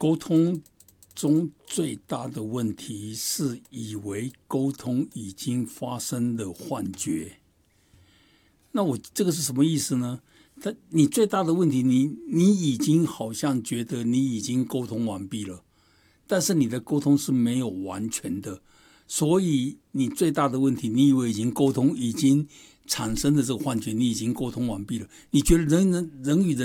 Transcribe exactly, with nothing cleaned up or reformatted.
沟通中最大的问题是以为沟通已经发生了幻觉。那我这个是什么意思呢？但你最大的问题，你你已经好像觉得你已经沟通完毕了，但是你的沟通是没有完全的，所以你最大的问题，你以为已经沟通，已经产生的这个幻觉，你已经沟通完毕了，你觉得人人人与人